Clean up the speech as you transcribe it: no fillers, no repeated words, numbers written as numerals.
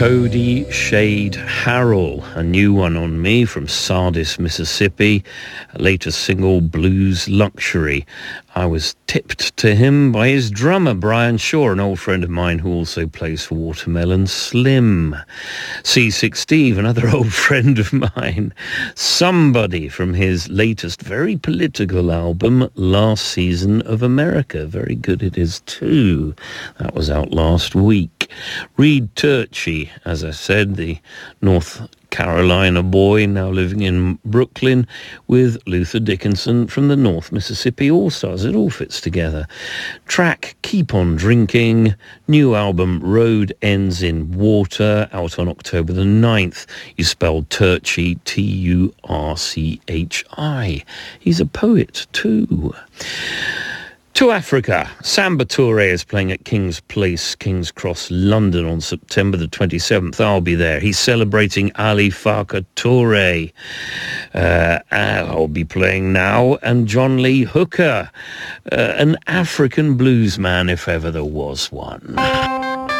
Cody Shade Harrell, a new one on me from Sardis, Mississippi, latest single Blues Luxury. I was tipped to him by his drummer, Brian Shaw, an old friend of mine who also plays for Watermelon Slim. C6 Steve, another old friend of mine. Somebody from his latest very political album, Last Season of America. Very good it is too. That was out last week. Reed Turchi, as I said, the North Carolina boy now living in Brooklyn with Luther Dickinson from the North Mississippi All-Stars. It all fits together. Track Keep On Drinking, new album Road Ends in Water, out on October the 9th. You spelled Turchi, Turchi. He's a poet too. To Africa, Samba Touré is playing at King's Place, King's Cross, London on September the 27th. I'll be there. He's celebrating Ali Farka Touré. I'll be playing now. And John Lee Hooker, an African blues man if ever there was one.